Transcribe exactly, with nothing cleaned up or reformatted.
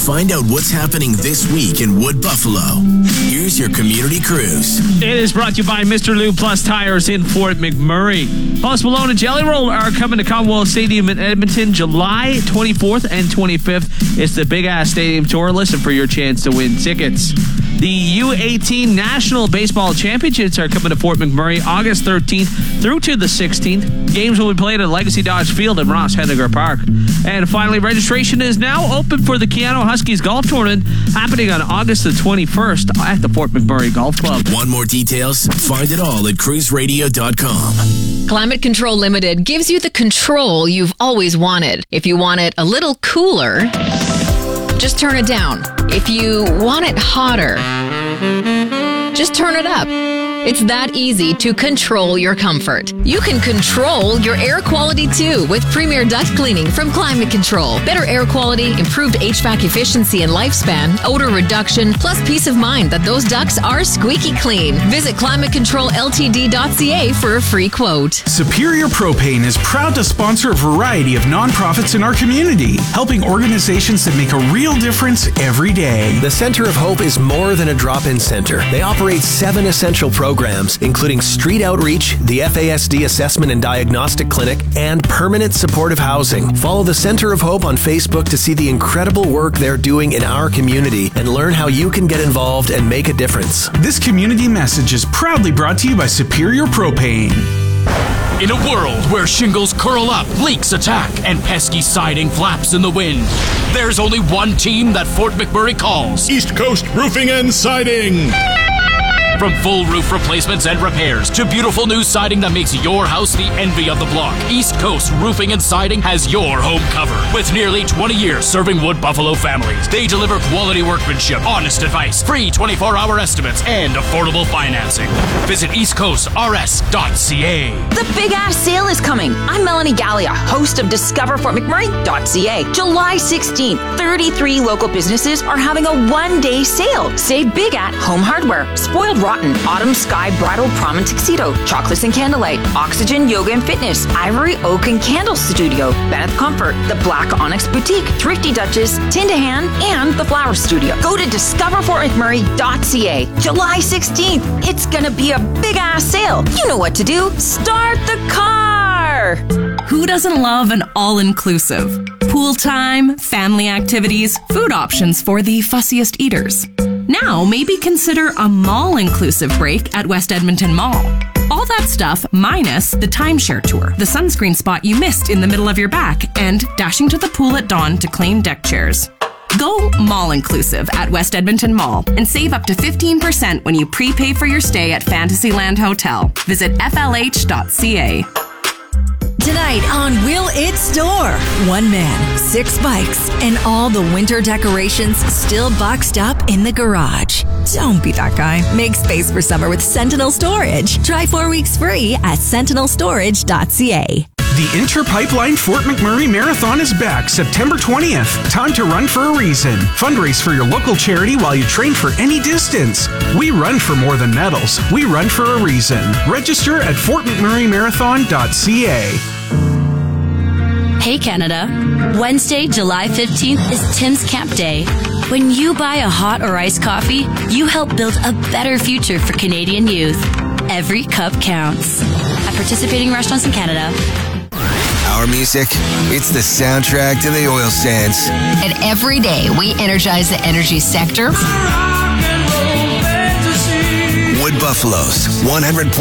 Find out what's happening this week in Wood Buffalo. Here's your community cruise. It is brought to you by Mister Lube Plus Tires in Fort McMurray. Post Malone and Jelly Roll are coming to Commonwealth Stadium in Edmonton July twenty-fourth and twenty-fifth. It's the Big Ass Stadium Tour. Listen for your chance to win tickets. The U eighteen National Baseball Championships are coming to Fort McMurray August thirteenth through to the sixteenth. Games will be played at Legacy Dodge Field in Ross Henniger Park. And finally, registration is now open for the Keanu Huskies Golf Tournament happening on August the twenty-first at the Fort McMurray Golf Club. Want more details? Find it all at cruise radio dot com. Climate Control Limited gives you the control you've always wanted. If you want it a little cooler, just turn it down. If you want it hotter, just turn it up. It's that easy to control your comfort. You can control your air quality too with Premier Duct Cleaning from Climate Control. Better air quality, improved H V A C efficiency and lifespan, odor reduction, plus peace of mind that those ducts are squeaky clean. Visit climate control l t d dot c a for a free quote. Superior Propane is proud to sponsor a variety of nonprofits in our community, helping organizations that make a real difference every day. The Center of Hope is more than a drop-in center. They operate seven essential programs, including street outreach, the F A S D Assessment and Diagnostic Clinic, and permanent supportive housing. Follow the Center of Hope on Facebook to see the incredible work they're doing in our community and learn how you can get involved and make a difference. This community message is proudly brought to you by Superior Propane. In a world where shingles curl up, leaks attack, and pesky siding flaps in the wind, there's only one team that Fort McMurray calls East Coast Roofing and Siding. From full roof replacements and repairs to beautiful new siding that makes your house the envy of the block, East Coast Roofing and Siding has your home covered. With nearly twenty years serving Wood Buffalo families, they deliver quality workmanship, honest advice, free twenty-four hour estimates, and affordable financing. Visit east coast r s dot c a. The Big Ass Sale is coming. I'm Melanie Gallia, host of discover fort mcmurray dot c a. July sixteenth, thirty-three local businesses are having a one-day sale. Save big at Home Hardware, Spoiled Rotten, Autumn Sky Bridal Prom and Tuxedo, Chocolates and Candlelight, Oxygen Yoga and Fitness, Ivory Oak and Candle Studio, Bennett Comfort, The Black Onyx Boutique, Thrifty Duchess, Tindahan, and The Flower Studio. Go to discover fort mcmurray dot c a. July sixteenth. It's gonna be a big-ass sale. You know what to do. Start the car! Who doesn't love an all-inclusive? Pool time, family activities, food options for the fussiest eaters. Now, maybe consider a mall-inclusive break at West Edmonton Mall. All that stuff minus the timeshare tour, the sunscreen spot you missed in the middle of your back, and dashing to the pool at dawn to claim deck chairs. Go mall-inclusive at West Edmonton Mall and save up to fifteen percent when you prepay for your stay at Fantasyland Hotel. Visit f l h dot c a. Tonight on Will It Store, one man, six bikes, and all the winter decorations still boxed up in the garage. Don't be that guy. Make space for summer with Sentinel Storage. Try four weeks free at sentinel storage dot c a. The Interpipeline Fort McMurray Marathon is back September twentieth. Time to run for a reason. Fundraise for your local charity while you train for any distance. We run for more than medals. We run for a reason. Register at fort mcmurray marathon dot c a. Hey Canada, Wednesday, July fifteenth is Tim's Camp Day. When you buy a hot or iced coffee, you help build a better future for Canadian youth. Every cup counts. At participating restaurants in Canada. Our music, it's the soundtrack to the oil sands. And every day we energize the energy sector. Wood Buffalo's one hundred